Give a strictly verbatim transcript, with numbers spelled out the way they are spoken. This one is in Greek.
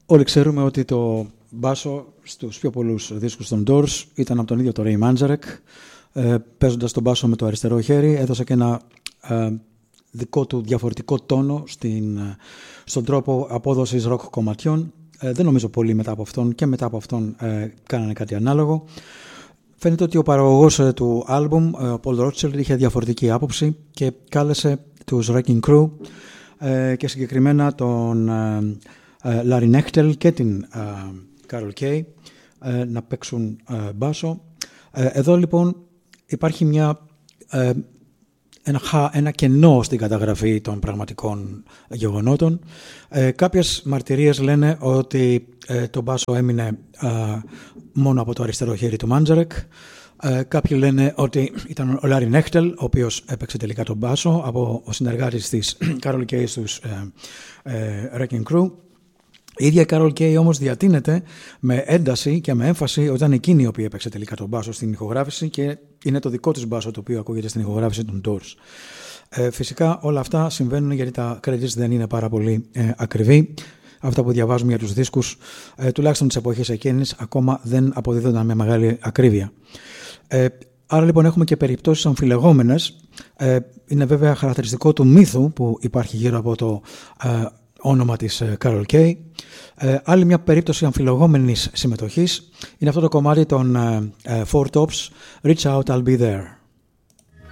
Όλοι ξέρουμε ότι το μπάσο στους πιο πολλούς δίσκους των Doors ήταν από τον ίδιο τον Ray Manzarek. Ε, παίζοντας τον μπάσο με το αριστερό χέρι, έδωσε και ένα ε, δικό του διαφορετικό τόνο στην, στον τρόπο απόδοσης rock κομματιών. Ε, δεν νομίζω πολύ μετά από αυτόν και μετά από αυτόν ε, κάνανε κάτι ανάλογο. Φαίνεται ότι ο παραγωγός ε, του άλμπουμ, ε, ο Paul Rothchild, είχε διαφορετική άποψη και κάλεσε τους Wrecking Crew ε, και συγκεκριμένα τον ε, ε, Larry Knechtel και την ε, Carol Kay ε, να παίξουν ε, μπάσο. Ε, εδώ λοιπόν υπάρχει μια, ε, ένα, ένα κενό στην καταγραφή των πραγματικών γεγονότων. Ε, κάποιες μαρτυρίες λένε ότι ε, το μπάσο έμεινε ε, μόνο από το αριστερό χέρι του Manzarek. Ε, κάποιοι λένε ότι ήταν ο Larry Knechtel, ο οποίος έπαιξε τελικά τον μπάσο από ο συνεργάτης της Carol Kay στους ε, ε, Wrecking Crew. Η ίδια η Carol Kay όμως διατείνεται με ένταση και με έμφαση ότι ήταν εκείνη η οποία έπαιξε τελικά τον μπάσο στην ηχογράφηση και είναι το δικό της μπάσο το οποίο ακούγεται στην ηχογράφηση των Doors. Ε, φυσικά όλα αυτά συμβαίνουν γιατί τα credits δεν είναι πάρα πολύ ε, ακριβή. Αυτά που διαβάζουμε για τους δίσκους, ε, τουλάχιστον της εποχής εκείνης, ακόμα δεν αποδίδονταν με μεγάλη ακρίβεια. Ε, άρα λοιπόν έχουμε και περιπτώσεις αμφιλεγόμενες. Ε, είναι βέβαια χαρακτηριστικό του μύθου που υπάρχει γύρω από το ε, όνομα της Carol Kay. Ε, άλλη μια περίπτωση αμφιλεγόμενης συμμετοχής είναι αυτό το κομμάτι των ε, Four Tops, Reach Out, I'll Be There.